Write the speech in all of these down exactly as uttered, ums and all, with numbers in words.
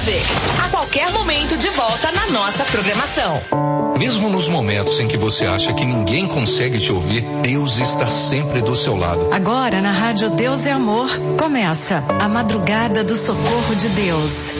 Music. A qualquer momento de volta na nossa programação. Mesmo nos momentos em que você acha que ninguém consegue te ouvir, Deus está sempre do seu lado. Agora na Rádio Deus é Amor, começa a Madrugada do Socorro de Deus.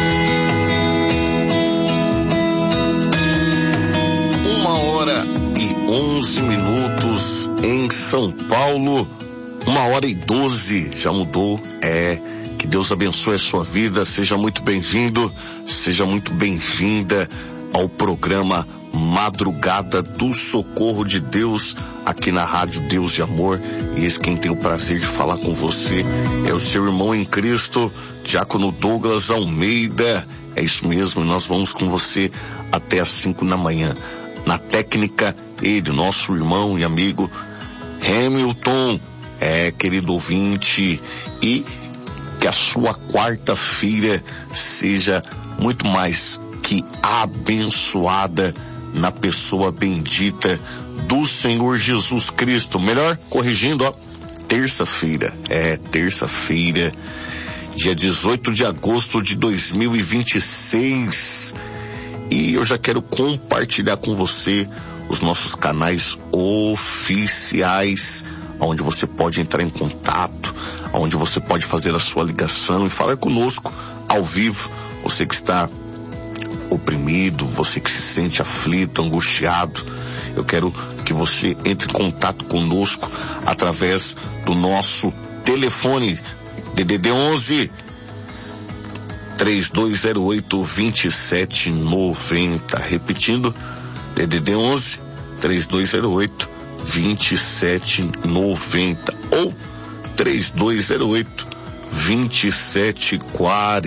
Uma hora e onze minutos em São Paulo. Uma hora e doze, já mudou, é... Que Deus abençoe a sua vida, seja muito bem-vindo, seja muito bem-vinda ao programa Madrugada do Socorro de Deus, aqui na Rádio Deus de Amor. E esse quem tem o prazer de falar com você é o seu irmão em Cristo, Diácono Douglas Almeida. É isso mesmo, nós vamos com você até às cinco da manhã. Na técnica, ele, nosso irmão e amigo Hamilton, é, querido ouvinte, e que a sua quarta-feira seja muito mais que abençoada na pessoa bendita do Senhor Jesus Cristo. Melhor, corrigindo, ó, terça-feira, é, terça-feira, dia dezoito de agosto de dois mil e vinte e seis. E eu já quero compartilhar com você os nossos canais oficiais, onde você pode entrar em contato, onde você pode fazer a sua ligação e falar conosco ao vivo. Você que está oprimido, você que se sente aflito, angustiado, eu quero que você entre em contato conosco através do nosso telefone D D D onze três dois zero oito, dois sete nove zero. Repetindo, D D D onze três dois zero oito, dois sete nove zero ou três dois zero oito, dois sete quatro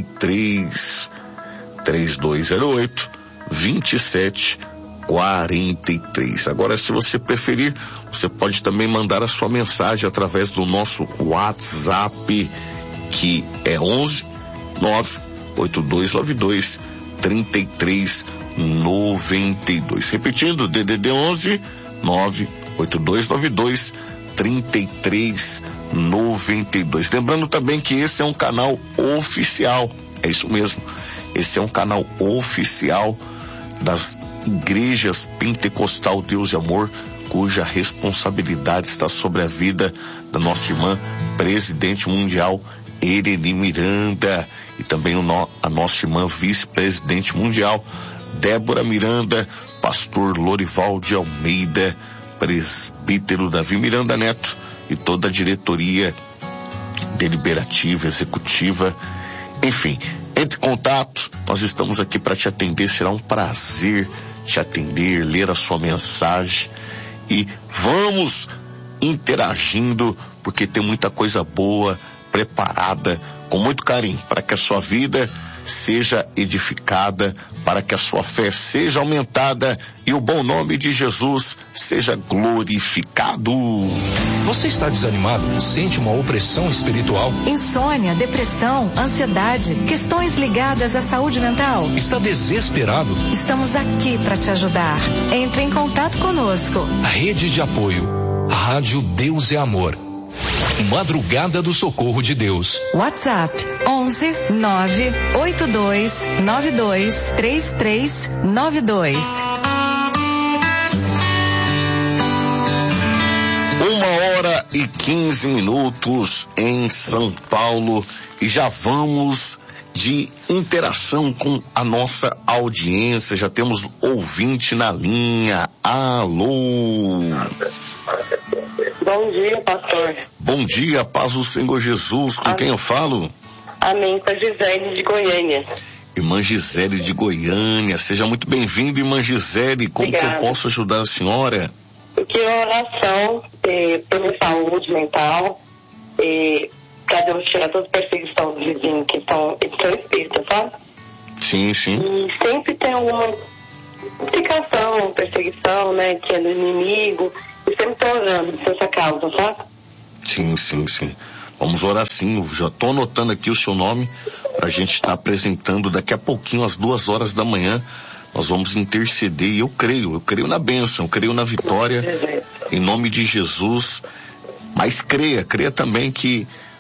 três. três dois zero oito, dois sete quatro três. Agora, se você preferir, você pode também mandar a sua mensagem através do nosso WhatsApp, que é onze nove oito dois nove dois três três nove dois. Repetindo, D D D onze nove oito dois nove dois três três nove dois. Lembrando também que esse é um canal oficial, é isso mesmo, esse é um canal oficial das igrejas Pentecostal Deus de Amor, cuja responsabilidade está sobre a vida da nossa irmã presidente mundial Ereni Miranda, e também o no, a nossa irmã vice-presidente mundial Débora Miranda, pastor Lorival de Almeida, presbítero Davi Miranda Neto e toda a diretoria deliberativa, executiva, enfim, entre em contato, nós estamos aqui para te atender, será um prazer te atender, ler a sua mensagem e vamos interagindo, porque tem muita coisa boa preparada com muito carinho para que a sua vida seja edificada, para que a sua fé seja aumentada e o bom nome de Jesus seja glorificado. Você está desanimado? Sente uma opressão espiritual? Insônia, depressão, ansiedade, questões ligadas à saúde mental? Está desesperado? Estamos aqui para te ajudar. Entre em contato conosco. Rede de apoio. Rádio Deus é Amor. Madrugada do Socorro de Deus. WhatsApp onze nove oito dois nove dois três três nove dois. Uma hora e quinze minutos em São Paulo e já vamos de interação com a nossa audiência. Já temos ouvinte na linha. Alô. Bom dia, pastor. Bom dia, paz do Senhor Jesus. Com Amém. Quem eu falo? Amém, com a Gisele de Goiânia. Irmã Gisele de Goiânia, seja muito bem-vinda, irmã Gisele. Como Obrigada. Que eu posso ajudar a senhora? Eu quero oração eh, pela saúde mental, eh, para Deus tirar toda a perseguição dos vizinhos que estão espíritas, sabe? Sim, sim. E sempre tem alguma implicação, perseguição, né, que é do inimigo. E sempre estou orando por essa causa, sabe? Sim, sim, sim. Vamos orar sim. Eu já estou anotando aqui o seu nome para a gente estar tá apresentando daqui a pouquinho, às duas horas da manhã. Nós vamos interceder e eu creio, eu creio na bênção, eu creio na vitória, em nome de Jesus. Mas creia, creia também que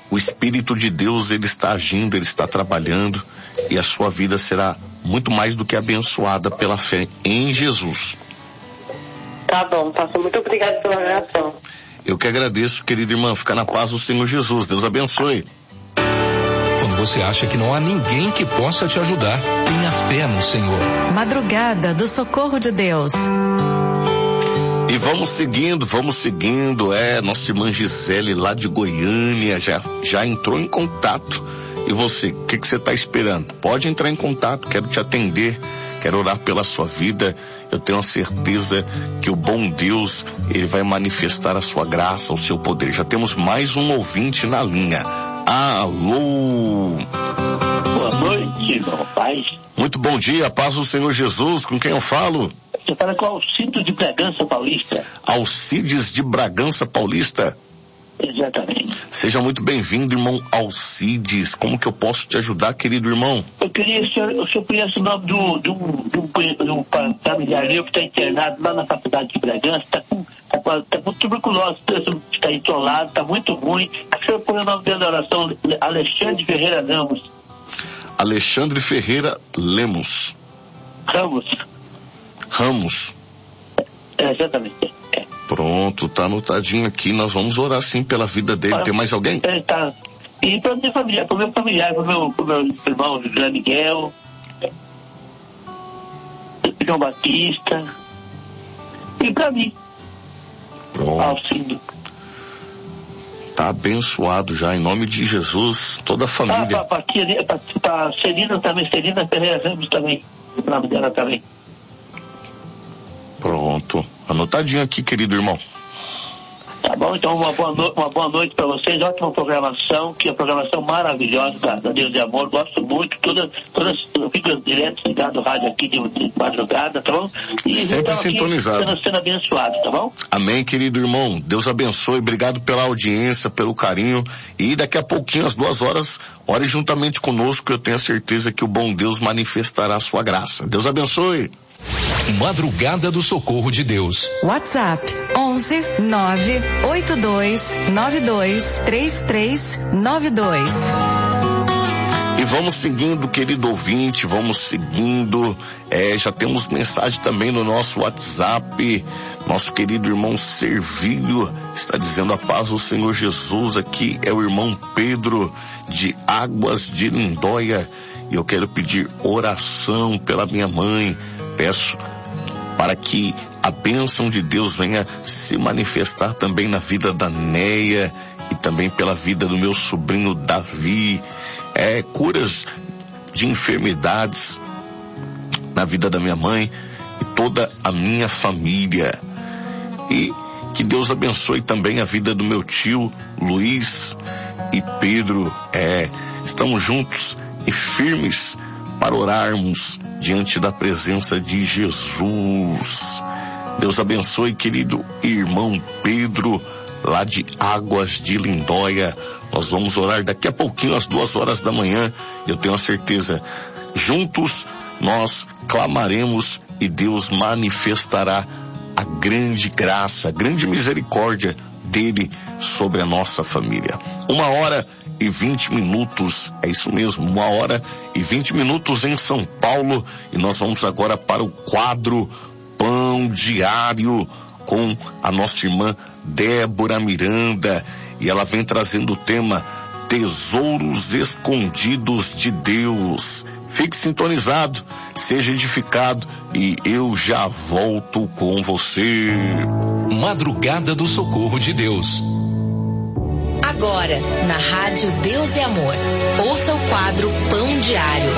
o Espírito de Deus, ele está agindo, ele está trabalhando, e a sua vida será muito mais do que abençoada pela fé em Jesus. Tá bom, pastor. Muito obrigada pela oração. Eu que agradeço, querida irmã. Fica na paz do Senhor Jesus. Deus abençoe. Quando você acha que não há ninguém que possa te ajudar, tenha fé no Senhor. Madrugada do Socorro de Deus. E vamos seguindo, vamos seguindo. É, nossa irmã Gisele, lá de Goiânia, já, já entrou em contato. E você, o que, que você está esperando? Pode entrar em contato, quero te atender, quero orar pela sua vida. Eu tenho a certeza que o bom Deus, ele vai manifestar a sua graça, o seu poder. Já temos mais um ouvinte na linha. Alô! Boa noite, irmão. Paz. Muito bom dia, paz do Senhor Jesus. Com quem eu falo? Você fala com Alcides de Bragança Paulista. Alcides de Bragança Paulista? Exatamente. Seja muito bem-vindo, irmão Alcides. Como que eu posso te ajudar, querido irmão? Eu queria, o senhor, o senhor conhece o nome do, do, do, do, do familiar meu que está internado lá na faculdade de Bragança, está com, tá com, tá com tuberculose, está isolado, está muito ruim. O senhor põe o nome dele na oração, Alexandre Ferreira Ramos. Alexandre Ferreira Lemos. Ramos. Ramos. É, exatamente. É. Pronto, tá anotadinho aqui. Nós vamos orar sim pela vida dele. Para, Tem mais alguém? É, tá. E para minha família, para o meu familiar, para o meu, pro meu irmão José Miguel, João Batista, e para mim. Pronto. Alcindo. Tá abençoado já, em nome de Jesus, toda a família. Ah, para Celina também, Celina Ferreira Ramos também, o nome dela também. Pronto, anotadinho aqui, querido irmão. Tá bom, então uma boa, no... uma boa noite para vocês, ótima programação, que é a programação maravilhosa da, da Deus de Amor, gosto muito, todas, todas, eu fico direto ligado no rádio aqui de, de madrugada, tá bom? E sempre sintonizado. Sendo, sendo abençoado, tá bom? Amém, querido irmão, Deus abençoe, obrigado pela audiência, pelo carinho, e daqui a pouquinho, às duas horas, ore juntamente conosco, eu tenho a certeza que o bom Deus manifestará a sua graça. Deus abençoe. Madrugada do Socorro de Deus. WhatsApp onze nove oito dois nove dois três três nove dois. E vamos seguindo, querido ouvinte, vamos seguindo. É, já temos mensagem também no nosso WhatsApp. Nosso querido irmão Servilho está dizendo a paz do Senhor Jesus. Aqui é o irmão Pedro de Águas de Lindóia. E eu quero pedir oração pela minha mãe. Peço para que a bênção de Deus venha se manifestar também na vida da Neia e também pela vida do meu sobrinho Davi. É, curas de enfermidades na vida da minha mãe e toda a minha família. E que Deus abençoe também a vida do meu tio Luiz e Pedro. É, estamos juntos e firmes para orarmos diante da presença de Jesus. Deus abençoe, querido irmão Pedro, lá de Águas de Lindóia. Nós vamos orar daqui a pouquinho, às duas horas da manhã. Eu tenho a certeza, juntos nós clamaremos e Deus manifestará a grande graça, a grande misericórdia dele sobre a nossa família. Uma hora e vinte minutos, é isso mesmo, uma hora e vinte minutos em São Paulo, e nós vamos agora para o quadro Pão Diário com a nossa irmã Débora Miranda, e ela vem trazendo o tema Tesouros Escondidos de Deus. Fique sintonizado, seja edificado e eu já volto com você. Madrugada do Socorro de Deus. Agora, na Rádio Deus e Amor, ouça o quadro Pão Diário.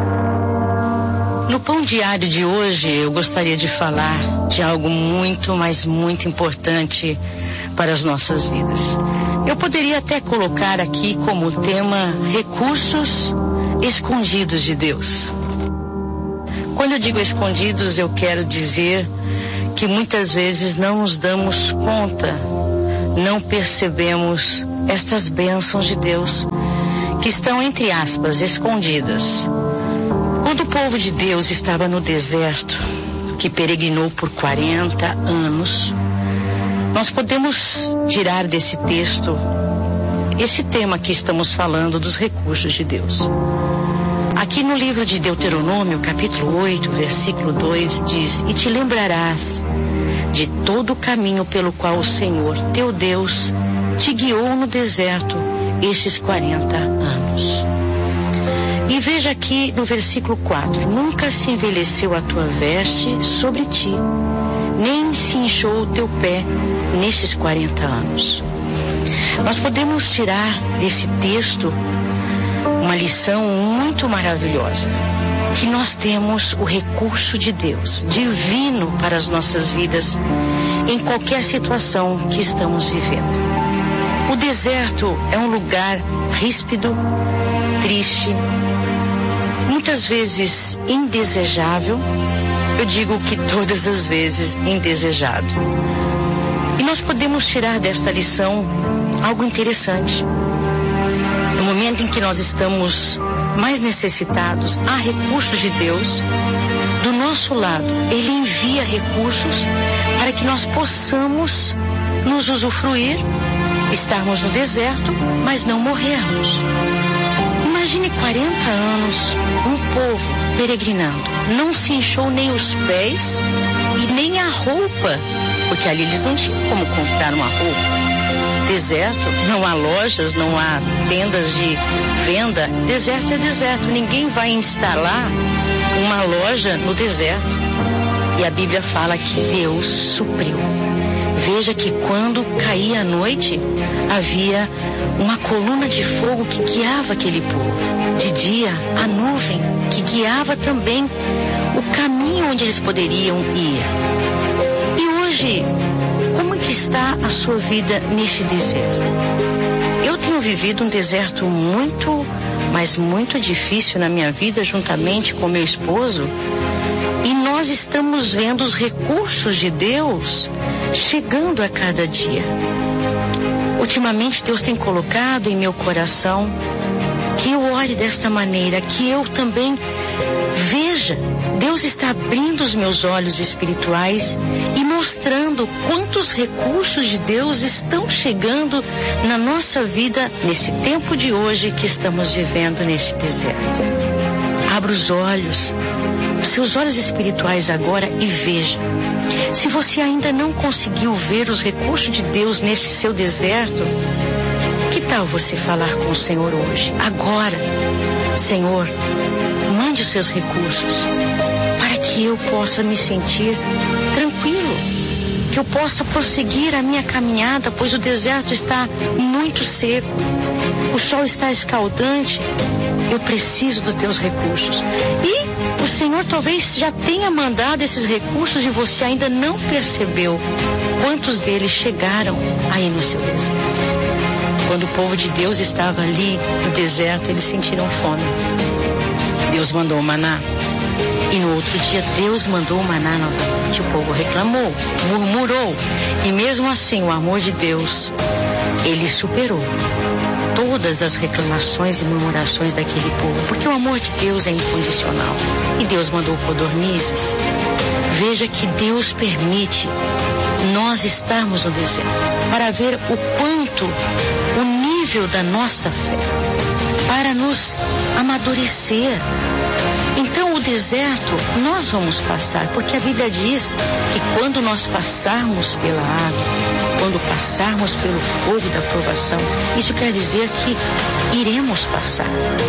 No Pão Diário de hoje, eu gostaria de falar de algo muito, mas muito importante para as nossas vidas. Eu poderia até colocar aqui como tema recursos escondidos de Deus. Quando eu digo escondidos, eu quero dizer que muitas vezes não nos damos conta, não percebemos estas bênçãos de Deus que estão, entre aspas, escondidas. Quando o povo de Deus estava no deserto, que peregrinou por quarenta anos, nós podemos tirar desse texto esse tema que estamos falando dos recursos de Deus. Aqui no livro de Deuteronômio, capítulo oito, versículo dois, diz: E te lembrarás de todo o caminho pelo qual o Senhor, teu Deus, te guiou no deserto estes quarenta anos. E veja aqui no versículo quatro: Nunca se envelheceu a tua veste sobre ti, nem se inchou o teu pé nestes quarenta anos. Nós podemos tirar desse texto uma lição muito maravilhosa, que nós temos o recurso de Deus, divino para as nossas vidas, em qualquer situação que estamos vivendo. O deserto é um lugar ríspido, triste, muitas vezes indesejável, eu digo que todas as vezes indesejado. E nós podemos tirar desta lição algo interessante. No momento em que nós estamos mais necessitados, há recursos de Deus. Do nosso lado, Ele envia recursos para que nós possamos nos usufruir, estarmos no deserto, mas não morrermos. Imagine quarenta anos, um povo peregrinando. Não se inchou nem os pés e nem a roupa, porque ali eles não tinham como comprar uma roupa. Deserto, não há lojas, não há tendas de venda. Deserto é deserto. Ninguém vai instalar uma loja no deserto. E a Bíblia fala que Deus supriu. Veja que quando caía a noite, havia uma coluna de fogo que guiava aquele povo. De dia, a nuvem que guiava também o caminho onde eles poderiam ir. E hoje, como que está a sua vida neste deserto? Eu tenho vivido um deserto muito, mas muito difícil na minha vida, juntamente com meu esposo. E nós estamos vendo os recursos de Deus chegando a cada dia. Ultimamente Deus tem colocado em meu coração que eu ore desta maneira, que eu também veja. Deus está abrindo os meus olhos espirituais e mostrando quantos recursos de Deus estão chegando na nossa vida nesse tempo de hoje que estamos vivendo neste deserto. Abra os olhos, os seus olhos espirituais agora e veja. Se você ainda não conseguiu ver os recursos de Deus neste seu deserto, que tal você falar com o Senhor hoje, agora? Senhor, mande os seus recursos para que eu possa me sentir tranquilo, que eu possa prosseguir a minha caminhada, pois o deserto está muito seco, o sol está escaldante. Eu preciso dos teus recursos. E o Senhor talvez já tenha mandado esses recursos e você ainda não percebeu quantos deles chegaram aí no seu deserto. Quando o povo de Deus estava ali no deserto, eles sentiram fome. Deus mandou o maná. E no outro dia Deus mandou o maná novamente. O povo reclamou, murmurou. E mesmo assim o amor de Deus, Ele superou todas as reclamações e murmurações daquele povo, porque o amor de Deus é incondicional. E Deus mandou codornizes. Veja que Deus permite nós estarmos no deserto para ver o quanto, o nível da nossa fé, para nos amadurecer. Então o deserto nós vamos passar, porque a Bíblia diz que quando nós passarmos pela água, quando passarmos pelo fogo da provação, isso quer dizer que iremos passar.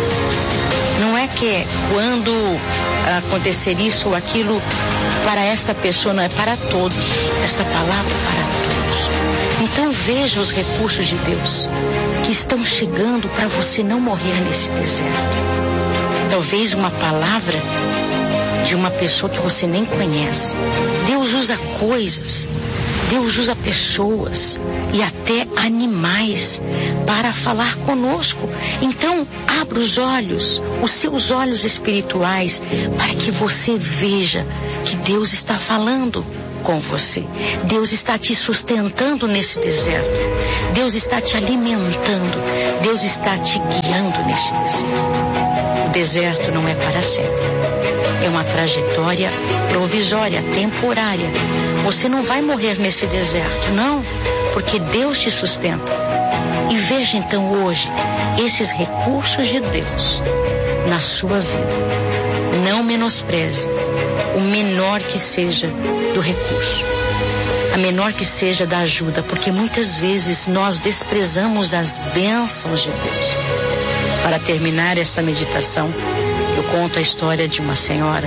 Não é que é quando acontecer isso ou aquilo para esta pessoa, não, é para todos. Esta palavra é para todos. Então veja os recursos de Deus que estão chegando para você não morrer nesse deserto. Talvez uma palavra de uma pessoa que você nem conhece. Deus usa coisas, Deus usa pessoas e até animais para falar conosco. Então, abra os olhos, os seus olhos espirituais, para que você veja que Deus está falando com você. Deus está te sustentando nesse deserto. Deus está te alimentando. Deus está te guiando nesse deserto. O deserto não é para sempre. É uma trajetória provisória, temporária. Você não vai morrer nesse deserto, não, porque Deus te sustenta. E veja então hoje esses recursos de Deus na sua vida. Não menospreze o menor que seja do recurso, a menor que seja da ajuda, porque muitas vezes nós desprezamos as bênçãos de Deus. Para terminar esta meditação, eu conto a história de uma senhora.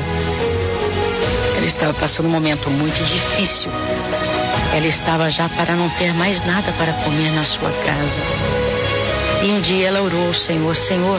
Ela estava passando um momento muito difícil. Ela estava já para não ter mais nada para comer na sua casa. E um dia ela orou ao Senhor: Senhor,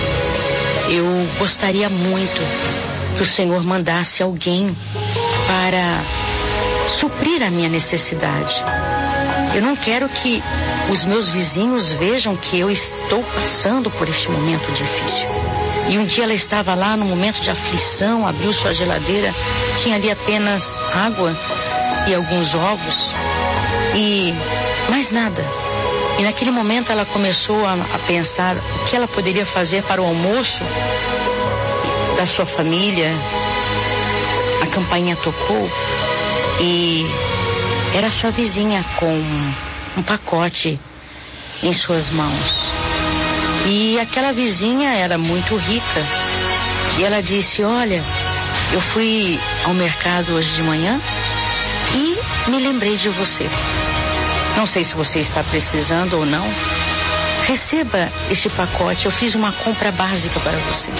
eu gostaria muito que o Senhor mandasse alguém para suprir a minha necessidade. Eu não quero que os meus vizinhos vejam que eu estou passando por este momento difícil. E um dia ela estava lá no momento de aflição, abriu sua geladeira, tinha ali apenas água e alguns ovos e mais nada. E naquele momento ela começou a, a pensar o que ela poderia fazer para o almoço da sua família. A campainha tocou e era sua vizinha com um pacote em suas mãos. E aquela vizinha era muito rica. E ela disse: olha, eu fui ao mercado hoje de manhã e me lembrei de você. Não sei se você está precisando ou não. Receba este pacote, eu fiz uma compra básica para você.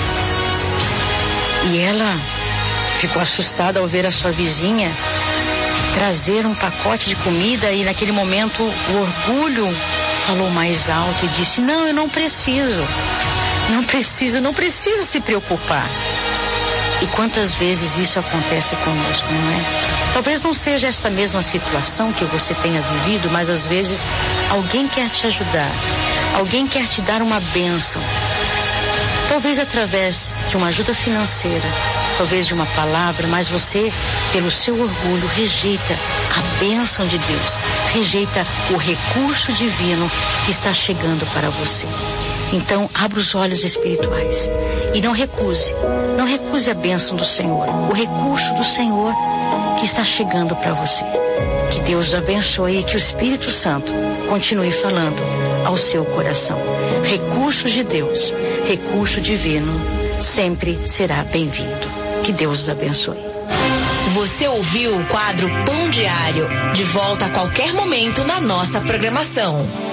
E ela ficou assustada ao ver a sua vizinha trazer um pacote de comida, e naquele momento o orgulho falou mais alto e disse: não, eu não preciso, não preciso, não preciso se preocupar. E quantas vezes isso acontece conosco, não é? Talvez não seja esta mesma situação que você tenha vivido, mas às vezes alguém quer te ajudar, alguém quer te dar uma bênção. Talvez através de uma ajuda financeira, talvez de uma palavra, mas você, pelo seu orgulho, rejeita a bênção de Deus, rejeita o recurso divino que está chegando para você. Então, abra os olhos espirituais e não recuse, não recuse a bênção do Senhor, o recurso do Senhor que está chegando para você. Que Deus abençoe e que o Espírito Santo continue falando ao seu coração. Recursos de Deus, recurso divino, sempre será bem-vindo. Que Deus os abençoe. Você ouviu o quadro Pão Diário, de volta a qualquer momento na nossa programação.